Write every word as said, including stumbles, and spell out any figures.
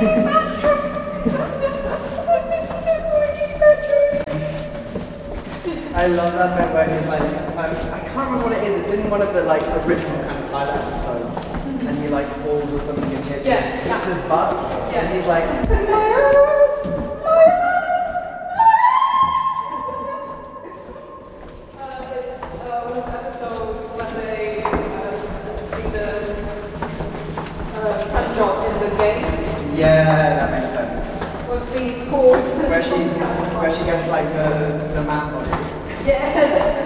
I love that bit where he's like, um, I can't remember what it is, it's in one of the like original kind of pilot episodes, mm-hmm. and he like falls or something and hits, yeah, hits yeah. his butt, yeah. and he's like, my ass, my ass, my ass. Uh, it's uh, one of the episodes when they uh, do the uh, sun job in the game. Yeah, that makes sense. With the cords. Where she, where she gets like the, the man body. Yeah.